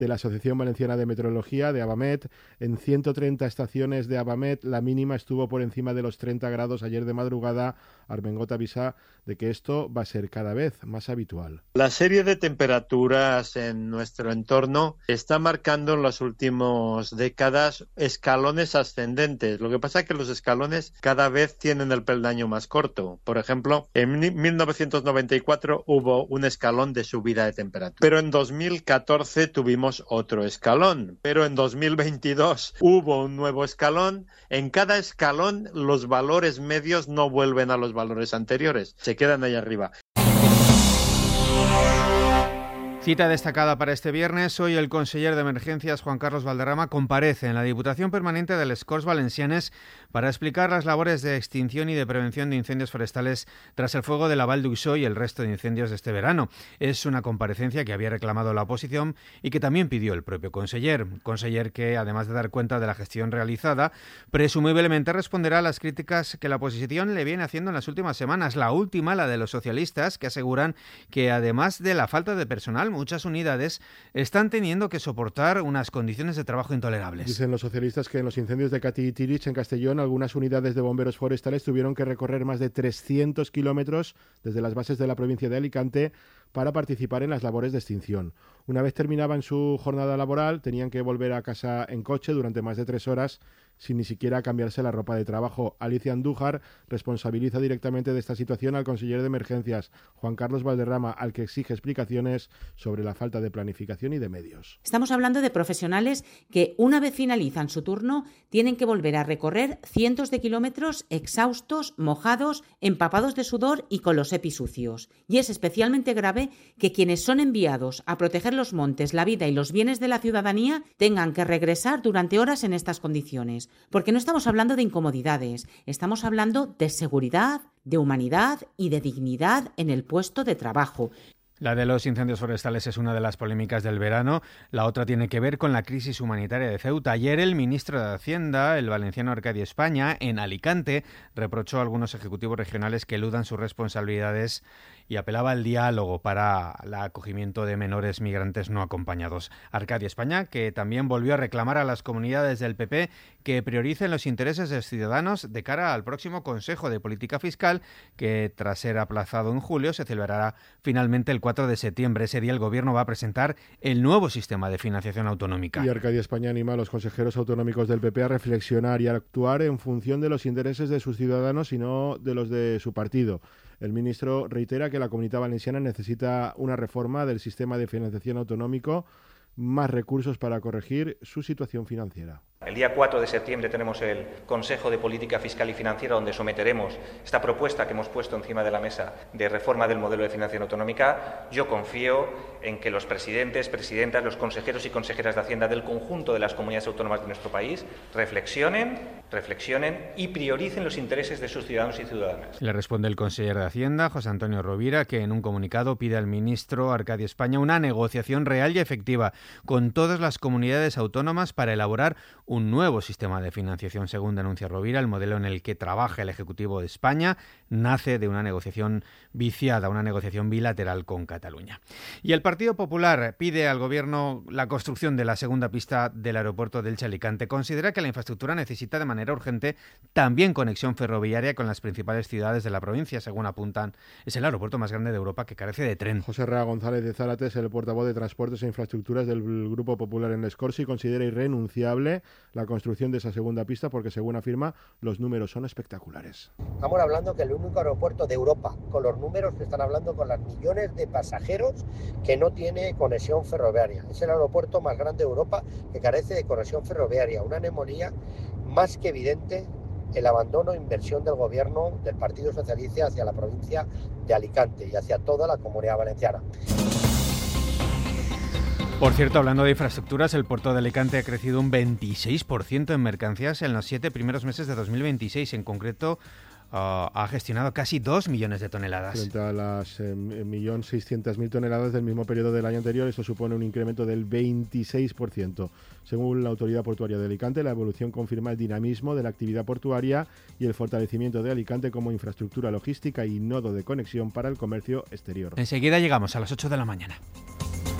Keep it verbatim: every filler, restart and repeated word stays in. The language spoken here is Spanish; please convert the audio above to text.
de la Asociación Valenciana de Meteorología, de Avamet. En ciento treinta estaciones de Avamet, la mínima estuvo por encima de los treinta grados ayer de madrugada. Armengol avisa de que esto va a ser cada vez más habitual. La serie de temperaturas en nuestro entorno está marcando en las últimas décadas escalones ascendentes. Lo que pasa es que los escalones cada vez tienen el peldaño más corto. Por ejemplo, en mil novecientos noventa y cuatro hubo un escalón de subida de temperatura. Pero en dos mil catorce tuvimos otro escalón, pero en dos mil veintidós hubo un nuevo escalón. En cada escalón los valores medios no vuelven a los valores anteriores, se quedan ahí arriba. Cita destacada para este viernes. Hoy el conseller de Emergencias, Juan Carlos Valderrama, comparece en la Diputación Permanente de les Corts Valencianes para explicar las labores de extinción y de prevención de incendios forestales tras el fuego de la Val d'Uixó y el resto de incendios de este verano. Es una comparecencia que había reclamado la oposición y que también pidió el propio conseller. Conseller que, además de dar cuenta de la gestión realizada, presumiblemente responderá a las críticas que la oposición le viene haciendo en las últimas semanas. La última, la de los socialistas, que aseguran que, además de la falta de personal, muchas unidades están teniendo que soportar unas condiciones de trabajo intolerables. Dicen los socialistas que en los incendios de Catí y Tirich, en Castellón, algunas unidades de bomberos forestales tuvieron que recorrer más de trescientos kilómetros desde las bases de la provincia de Alicante para participar en las labores de extinción. Una vez terminaban su jornada laboral, tenían que volver a casa en coche durante más de tres horas sin ni siquiera cambiarse la ropa de trabajo. Alicia Andújar responsabiliza directamente de esta situación al conseller de Emergencias, Juan Carlos Valderrama, al que exige explicaciones sobre la falta de planificación y de medios. Estamos hablando de profesionales que, una vez finalizan su turno, tienen que volver a recorrer cientos de kilómetros exhaustos, mojados, empapados de sudor y con los EPI sucios. Y es especialmente grave que quienes son enviados a proteger los montes, la vida y los bienes de la ciudadanía tengan que regresar durante horas en estas condiciones. Porque no estamos hablando de incomodidades, estamos hablando de seguridad, de humanidad y de dignidad en el puesto de trabajo. La de los incendios forestales es una de las polémicas del verano. La otra tiene que ver con la crisis humanitaria de Ceuta. Ayer el ministro de Hacienda, el valenciano Arcadi España, en Alicante, reprochó a algunos ejecutivos regionales que eludan sus responsabilidades y apelaba al diálogo para el acogimiento de menores migrantes no acompañados. Arcadi España, que también volvió a reclamar a las comunidades del P P que prioricen los intereses de los ciudadanos de cara al próximo Consejo de Política Fiscal, que tras ser aplazado en julio se celebrará finalmente el cuatro de septiembre. Ese día el Gobierno va a presentar el nuevo sistema de financiación autonómica. Y Arcadi España anima a los consejeros autonómicos del P P a reflexionar y a actuar en función de los intereses de sus ciudadanos y no de los de su partido. El ministro reitera que la Comunitat Valenciana necesita una reforma del sistema de financiación autonómico, más recursos para corregir su situación financiera. El día cuatro de septiembre tenemos el Consejo de Política Fiscal y Financiera, donde someteremos esta propuesta que hemos puesto encima de la mesa de reforma del modelo de financiación autonómica. Yo confío en que los presidentes, presidentas, los consejeros y consejeras de Hacienda del conjunto de las comunidades autónomas de nuestro país reflexionen, reflexionen y prioricen los intereses de sus ciudadanos y ciudadanas. Le responde el consejero de Hacienda, José Antonio Rovira, que en un comunicado pide al ministro Arcadi España una negociación real y efectiva con todas las comunidades autónomas para elaborar un nuevo sistema de financiación. Según denuncia Rovira, el modelo en el que trabaja el Ejecutivo de España nace de una negociación viciada, una negociación bilateral con Cataluña. Y el Partido Popular pide al Gobierno la construcción de la segunda pista del aeropuerto de Elche-Alicante. Considera que la infraestructura necesita de manera urgente también conexión ferroviaria con las principales ciudades de la provincia. Según apuntan, es el aeropuerto más grande de Europa que carece de tren. José Rea González de Zárate es el portavoz de Transportes e Infraestructuras del Grupo Popular en les Corts y considera irrenunciable la construcción de esa segunda pista porque, según afirma, los números son espectaculares. Estamos hablando que el único aeropuerto de Europa, con los números que están hablando, con los millones de pasajeros, que no tiene conexión ferroviaria. Es el aeropuerto más grande de Europa que carece de conexión ferroviaria. Una anomalía más que evidente, el abandono e inversión del gobierno del Partido Socialista hacia la provincia de Alicante y hacia toda la Comunidad Valenciana. Por cierto, hablando de infraestructuras, el puerto de Alicante ha crecido un veintiséis por ciento en mercancías en los siete primeros meses de dos mil veintiséis. En concreto, uh, ha gestionado casi dos millones de toneladas. Frente a las eh, un millón seiscientas mil toneladas del mismo periodo del año anterior, eso supone un incremento del veintiséis por ciento. Según la Autoridad Portuaria de Alicante, la evolución confirma el dinamismo de la actividad portuaria y el fortalecimiento de Alicante como infraestructura logística y nodo de conexión para el comercio exterior. Enseguida llegamos a las ocho de la mañana.